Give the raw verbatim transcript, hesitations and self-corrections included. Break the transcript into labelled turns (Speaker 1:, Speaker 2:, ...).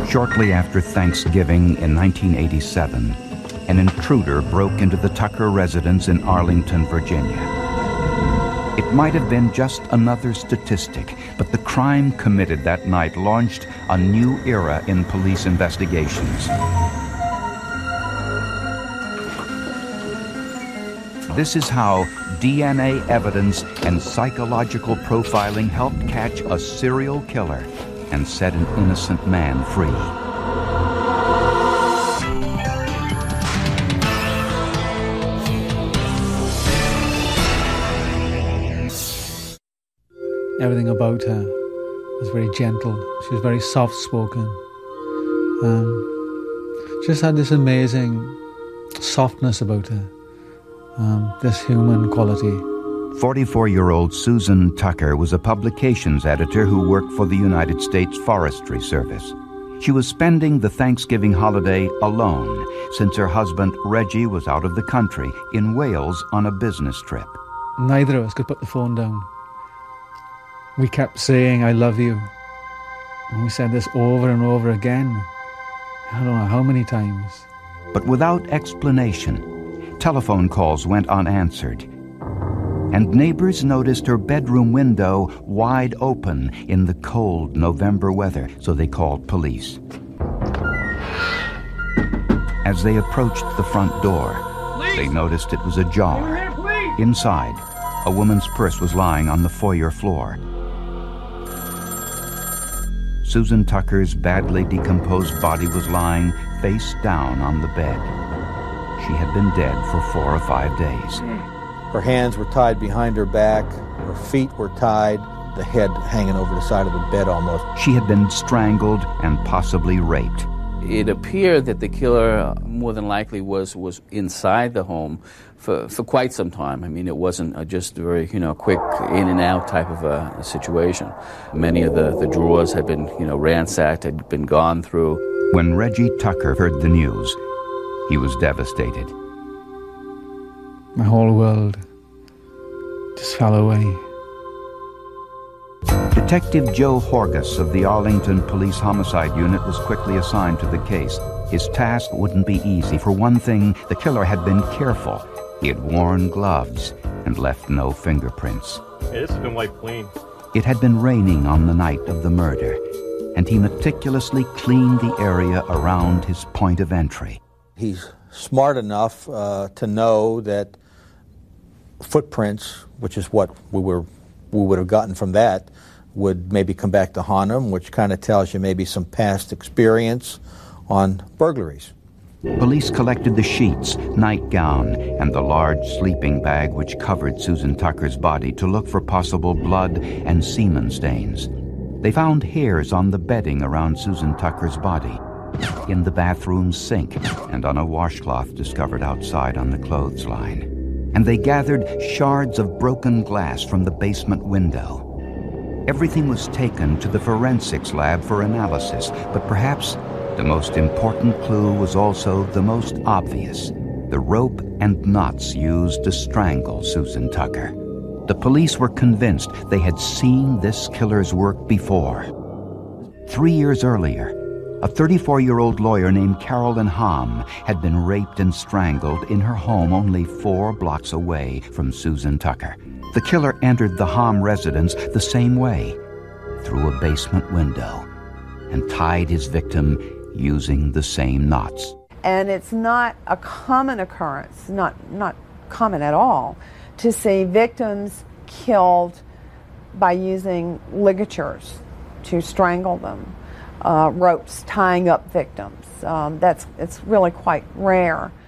Speaker 1: Shortly after Thanksgiving in nineteen eighty-seven, an intruder broke into the Tucker residence in Arlington, Virginia. It might have been just another statistic, but the crime committed that night launched a new era in police investigations. This is how D N A evidence and psychological profiling helped catch a serial killer and set an innocent man free.
Speaker 2: Everything about her was very gentle. She was very soft-spoken. Um, she just had this amazing softness about her, um, this human quality.
Speaker 1: forty-four-year-old Susan Tucker was a publications editor who worked for the United States Forestry Service. She was spending the Thanksgiving holiday alone since her husband Reggie was out of the country in Wales on a business trip.
Speaker 2: Neither of us could put the phone down. We kept saying, "I love you." And we said this over and over again. I don't know how many times.
Speaker 1: But without explanation, telephone calls went unanswered. And neighbors noticed her bedroom window wide open in the cold November weather, so they called police. As they approached the front door, they noticed it was ajar. Inside, a woman's purse was lying on the foyer floor. Susan Tucker's badly decomposed body was lying face down on the bed. She had been dead for four or five days.
Speaker 3: Her hands were tied behind her back, her feet were tied, the head hanging over the side of the bed almost.
Speaker 1: She had been strangled and possibly raped.
Speaker 4: It appeared that the killer more than likely was, was inside the home for, for quite some time. I mean, it wasn't a just a very, you know, quick in and out type of a, a situation. Many of the, the drawers had been, you know, ransacked, had been gone through.
Speaker 1: When Reggie Tucker heard the news, he was devastated.
Speaker 2: My whole world just fell away.
Speaker 1: Detective Joe Horgus of the Arlington Police Homicide Unit was quickly assigned to the case. His task wouldn't be easy. For one thing, the killer had been careful. He had worn gloves and left no fingerprints.
Speaker 5: Yeah, this has been wiped clean.
Speaker 1: It had been raining on the night of the murder, and he meticulously cleaned the area around his point of entry.
Speaker 3: He's smart enough uh, to know that footprints, which is what we were we would have gotten from that, would maybe come back to haunt him, which kind of tells you maybe some past experience on burglaries.
Speaker 1: Police collected the sheets, nightgown, and the large sleeping bag which covered Susan Tucker's body to look for possible blood and semen stains. They found hairs on the bedding around Susan Tucker's body, in the bathroom sink, and on a washcloth discovered outside on the clothesline. And they gathered shards of broken glass from the basement window. Everything was taken to the forensics lab for analysis, but perhaps the most important clue was also the most obvious: the rope and knots used to strangle Susan Tucker. The police were convinced they had seen this killer's work before. Three years earlier, a thirty-four-year-old lawyer named Carolyn Hom had been raped and strangled in her home only four blocks away from Susan Tucker. The killer entered the Hom residence the same way, through a basement window, and tied his victim using the same knots.
Speaker 6: And it's not a common occurrence, not, not common at all, to see victims killed by using ligatures to strangle them. Uh, ropes tying up victims. Um, that's it's really quite rare.